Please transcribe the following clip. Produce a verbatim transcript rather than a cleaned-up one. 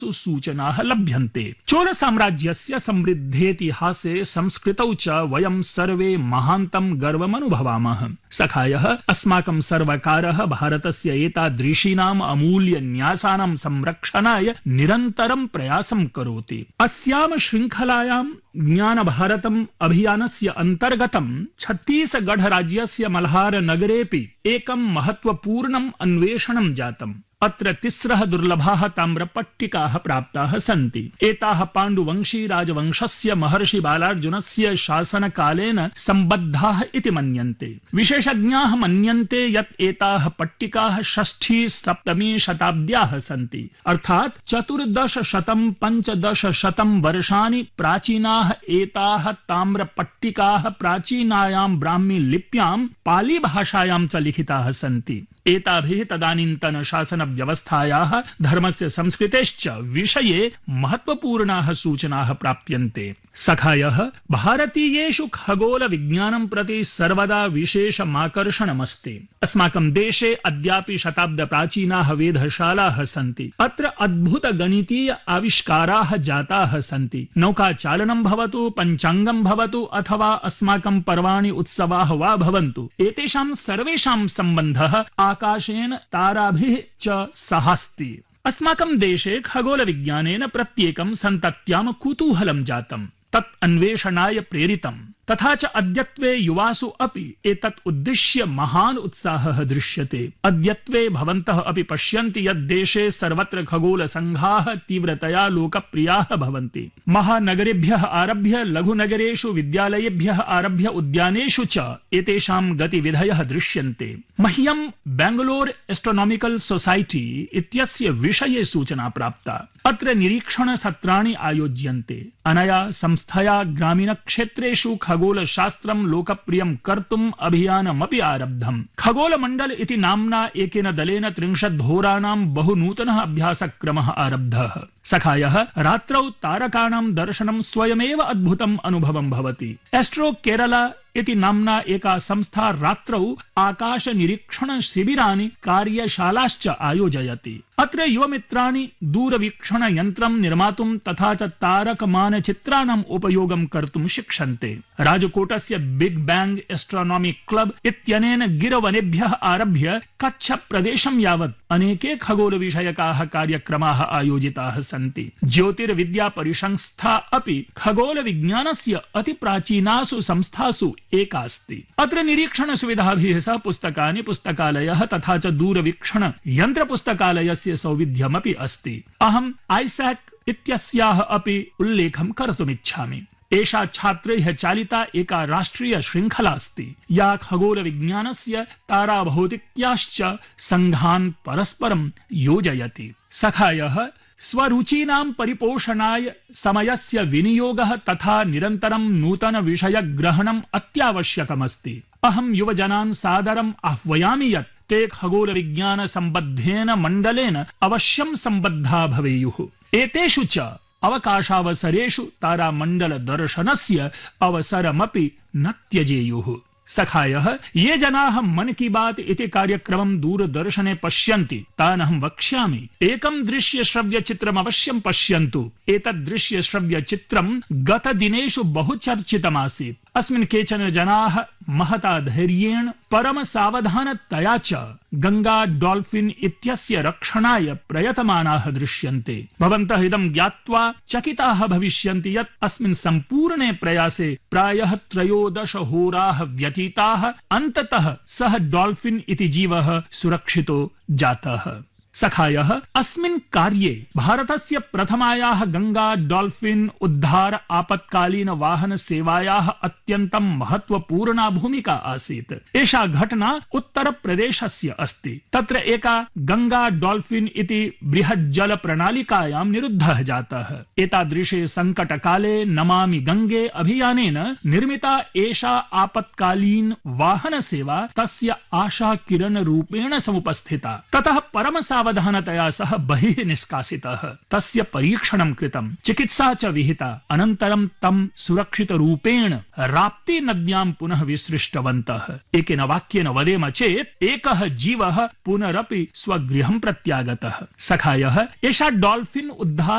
सूचनाः लभ्यन्ते। चोल साम्राज्यस्य समृद्धेतिहासे संस्कृतौ च वयं सर्वे महान्तं गर्वमनुभवामः। सखायः अस्माकं सर्वकारः भारतस्य एतादृशीनाम् अमूल्य न्यासानां संरक्षणाय निरन्तरं प्रयासं करोति। अस्यां श्रृङ्खलायां ज्ञान भारतम् अभियानस्य अन्तर्गतं छत्तीसगढ़ राज्यस्य मल्हार नगरेऽपि एकं महत्वपूर्णम् अन्वेषणं जातम्। अत्र तिस्रः दुर्लभाः ताम्रपट्टिकाः प्राप्ताः सन्ति। एताः पाण्डुवंशी राजवंशस्य महर्षि बालार्जुनस्य शासनकालेन सम्बद्धाः इति मन्यन्ते। विशेषज्ञाः मन्यन्ते यत् एताः पट्टिकाः षष्ठी सप्तमी शताब्द्याः सन्ति, अर्थात् चतुर्दश शतं पञ्चदश शतं वर्षाणि प्राचीनाः एताः ताम्रपट्टिकाः प्राचीनायां ब्राह्मी लिप्यां पाली भाषायां च लिखिताः सन्ति। एताभिः तदानीन्तन शासन व्यवस्थायाः धर्मस्य संस्कृतेश्च विषये महत्वपूर्णाः सूचनाः प्राप्यन्ते। सखायः भारतीयेषु खगोल विज्ञानं प्रति सर्वदा विशेषमाकर्षणमस्ति। अस्माकं देशे अद्यापि शताब्द प्राचीनाः वेधशालाः सन्ति। अत्र अद्भुत गणितीय आविष्काराः जाताः सन्ति। नौकाचालनं भवतु, पञ्चाङ्गं भवतु अथवा अस्माकं पर्वाणि उत्सवाः वा भवन्तु, एतेषां सर्वेषां सम्बन्धः आकाशेन ताराभिः च सहास्ति। अस्माकं देशे खगोल विज्ञानेन प्रत्येकं सन्तत्यां कुतूहलं जातम्, तत् अन्वेषणाय प्रेरितम्। तथा च अद्यत्वे युवासु अपि एतत् उद्दिश्य महान् उत्साहः दृश्यते। अद्यत्वे भवन्तः अपि पश्यन्ति यत् देशे सर्वत्र खगोल संघाः तीव्रतया लोकप्रियाः भवन्ति। महानगरेभ्यः आरभ्य लघुनगरेषु, विद्यालयेभ्यः आरभ्य उद्यानेषु च एतेषां गतिविधयः दृश्यन्ते। मह्यं बेंगलोर एस्ट्रोनॉमिकल सोसाइटी इत्यस्य विषये सूचना प्राप्ता। अत्र निरीक्षण सत्राणि आयोज्यन्ते। अनया संस्थया ग्रामीणक्षेत्रेषु खगोल शास्त्रं लोकप्रियं कर्तुम् अभियानमपि आरब्धम्। खगोल मण्डल इति नाम्ना एकेन दलेन त्रिंशद्होराणां बहु नूतनः अभ्यासक्रमः आरब्धः। सखायः रात्रौ तारकाणां दर्शनं स्वयमेव अद्भुतम् अनुभवं भवति। एस्ट्रो केरला इति नाम्ना एका संस्था रात्रौ आकाश निरीक्षण शिबिराणि कार्यशालाश्च आयोजयति। अत्र युवमित्राणि दूरवीक्षण यन्त्रं निर्मातुं तथा च तारक मानचित्राणाम् उपयोगं कर्तुं शिक्षन्ते। राजकोटस्य बिग बैंग एस्ट्रोनॉमी क्लब इत्यनेन गिरवनेभ्यः आरभ्य कच्छ प्रदेशं यावत् अनेके खगोल विषयकाः कार्यक्रमाः आयोजिताः सन्ति। ज्योतिर्विद्या परिसंस्था अपि खगोल विज्ञानस्य अति प्राचीनासु संस्थासु एका अस्ति। अत्र निरीक्षण सुविधाभिः सह पुस्तकानि, पुस्तकालयः तथा च दूरवीक्षण यन्त्र पुस्तकालयस्य सौविध्यमपि अस्ति। अहम् आईसैक इत्यस्याः अपि उल्लेखं कर्तुमिच्छामि। एषा छात्रैः चालिता एका राष्ट्रिय श्रृङ्खला अस्ति, या खगोल विज्ञानस्य ताराभौतिक्याश्च संघान् परस्परं योजयति। सखायः स्वरुचीनां परिपोषणाय समयस्य विनियोगः तथा निरन्तरं नूतन विषयग्रहणम् अत्यावश्यकमस्ति। अहं युवजनान् सादरम् आह्वयामि यत् ते खगोल विज्ञान सम्बद्धेन मण्डलेन अवश्यं सम्बद्धा भवेयुः। एतेषु च अवकाशावसरेषु तारामण्डल दर्शनस्य अवसरमपि न त्यजेयुः। सखायः ये जनाः मन की बात इति कार्यक्रमं दूरदर्शने पश्यन्ति तान् अहं वक्ष्यामि, एकं दृश्य श्रव्य चित्रम् अवश्यं पश्यन्तु। एतद् दृश्य श्रव्य चित्रं गतदिनेषु बहु चर्चितमासीत्। अस्मिन् केचन जनाः महता धैर्येण परम सावधानतया च गंगा डॉल्फिन इत्यस्य रक्षणाय प्रयतमानाः दृश्यन्ते। भवन्तः इदं ज्ञात्वा चकिताः भविष्यन्ति यत् अस्मिन् सम्पूर्णे प्रयासे प्रायः त्रयोदश होराः व्यतीताः। अन्ततः सः डॉल्फिन इति जीवः सुरक्षितो जातः। सखायः अस्मिन् कार्ये भारतस्य प्रथमायाः गंगा डॉल्फिन उद्धार आपत्कालीन वाहन सेवायाः अत्यन्तं महत्वपूर्णा भूमिका आसीत्। एषा घटना उत्तर प्रदेशस्य अस्ति। तत्र एका गंगा डॉल्फिन इति बृहत् जल प्रणालिकायां निरुद्धः जातः। एतादृशे संकटकाले नमामि गंगे अभियानेन निर्मिता एषा आपत्कालीन वाहन सेवा तस्य आशा किरण रूपेण समुपस्थिता। ततः परम सावधानतया सह बहिः निष्कासितः। तस्य परीक्षणं कृतं, चिकित्सा च विहिता। अनन्तरं तं सुरक्षित रूपेण राप्ती नद्यां पुनः विसृष्टवन्तः। एकेन वाक्येन वदेम चेत् एकः जीवः पुनरपि स्वगृहं प्रत्यागतः। सखायः एषा डॉल्फिन उद्धार